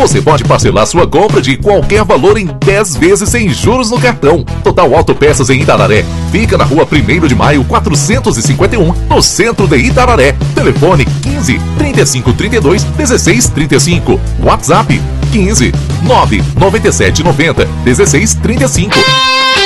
Você pode parcelar sua compra de qualquer valor em 10 vezes sem juros no cartão. Total Autopeças em Itararé. Fica na rua 1º de Maio, 451, no centro de Itararé. Telefone 15 35 32 16 35. WhatsApp 15 9 97 90 16 35.